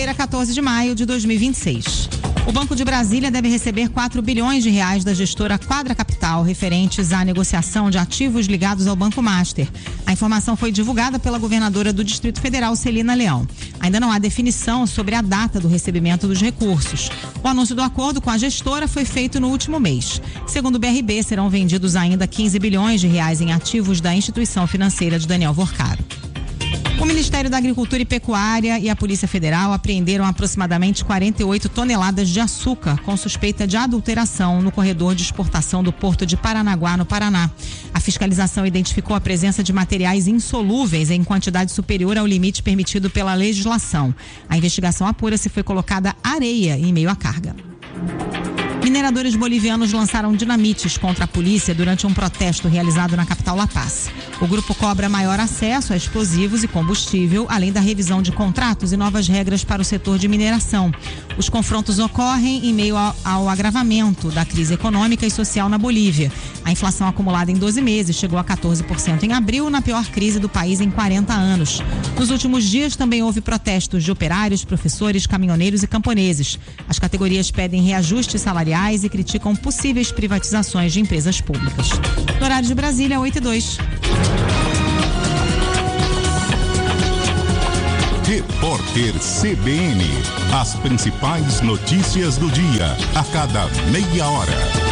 Quinta-feira, 14 de maio de 2026. O Banco de Brasília deve receber 4 bilhões de reais da gestora Quadra Capital, referentes à negociação de ativos ligados ao Banco Master. A informação foi divulgada pela governadora do Distrito Federal, Celina Leão. Ainda não há definição sobre a data do recebimento dos recursos. O anúncio do acordo com a gestora foi feito no último mês. Segundo o BRB, serão vendidos ainda 15 bilhões de reais em ativos da instituição financeira de Daniel Vorcaro. O Ministério da Agricultura e Pecuária e a Polícia Federal apreenderam aproximadamente 48 toneladas de açúcar com suspeita de adulteração no corredor de exportação do Porto de Paranaguá, no Paraná. A fiscalização identificou a presença de materiais insolúveis em quantidade superior ao limite permitido pela legislação. A investigação apura se foi colocada areia em meio à carga. Mineradores bolivianos lançaram dinamites contra a polícia durante um protesto realizado na capital La Paz. O grupo cobra maior acesso a explosivos e combustível, além da revisão de contratos e novas regras para o setor de mineração. Os confrontos ocorrem em meio ao agravamento da crise econômica e social na Bolívia. A inflação acumulada em 12 meses chegou a 14% em abril, na pior crise do país em 40 anos. Nos últimos dias também houve protestos de operários, professores, caminhoneiros e camponeses. As categorias pedem reajustes salariais e criticam possíveis privatizações de empresas públicas. No horário de Brasília, 8h02. Repórter CBN. As principais notícias do dia, a cada meia hora.